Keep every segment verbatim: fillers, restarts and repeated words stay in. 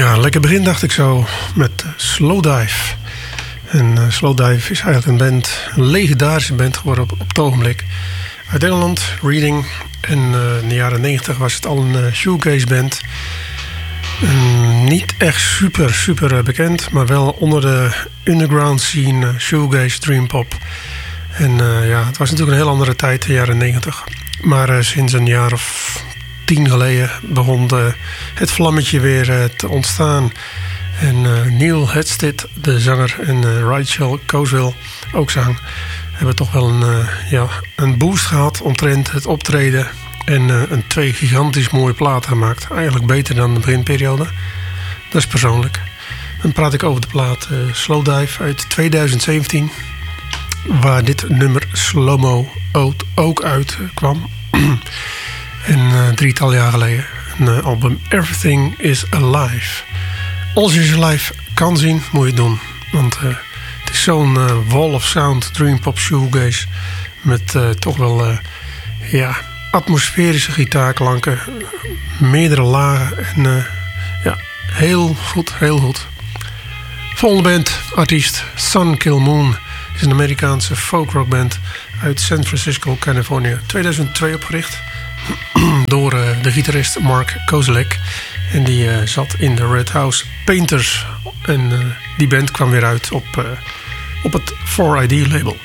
Ja, lekker begin dacht ik zo met uh, Slowdive. En uh, Slowdive is eigenlijk een band, een legendarische band geworden op, op het ogenblik. Uit Engeland, Reading. En uh, in de jaren negentig was het al een uh, shoegaze band. Um, niet echt super, super uh, bekend, maar wel onder de underground scene, uh, shoegaze, dreampop. En uh, ja, het was natuurlijk een heel andere tijd, de jaren negentig. Maar uh, sinds een jaar of tien geleden begon de, het vlammetje weer uh, te ontstaan. En uh, Neil Hedstead, de zanger, en uh, Rachel Coswell, ook zang, hebben toch wel een, uh, ja, een boost gehad omtrent het optreden. En uh, een twee gigantisch mooie platen gemaakt. Eigenlijk beter dan de beginperiode. Dat is persoonlijk. Dan praat ik over de plaat uh, Slowdive uit twintig zeventien. Waar dit nummer Slow Mo ook uit uh, kwam. En uh, drietal jaar geleden. Een uh, album Everything is Alive. Als je ze live kan zien, moet je het doen. Want uh, het is zo'n uh, wall of sound, dreampop shoegaze. Met uh, toch wel uh, ja, atmosferische gitaarklanken. Meerdere lagen. En uh, ja, heel goed, heel goed. Volgende band, artiest Sun Kill Moon. Is een Amerikaanse folkrockband uit San Francisco, Californië. tweeduizend twee opgericht door uh, de gitarist Mark Kozelek. En die uh, zat in de Red House Painters. En uh, die band kwam weer uit op, uh, op het four I D label.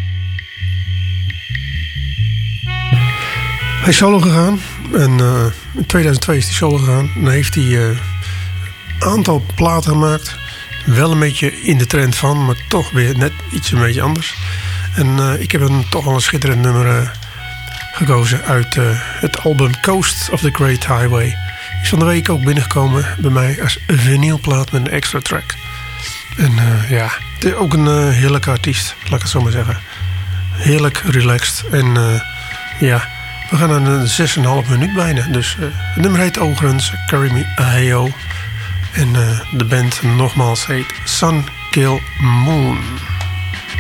Hij is solo gegaan. En uh, in tweeduizend twee is hij solo gegaan. En dan heeft hij een uh, aantal platen gemaakt. Wel een beetje in de trend van, maar toch weer net iets een beetje anders. En uh, ik heb een toch wel een schitterend nummer uh, gekozen uit uh, het album Coast of the Great Highway. Is van de week ook binnengekomen bij mij als vinylplaat met een extra track. En uh, ja, het is ook een uh, heerlijke artiest, laat ik het zo maar zeggen. Heerlijk relaxed. En uh, ja, we gaan aan een zes komma vijf minuut bijna. Dus uh, het nummer heet overigens Carry Me Aheo. En uh, de band nogmaals heet Sun Kill Moon.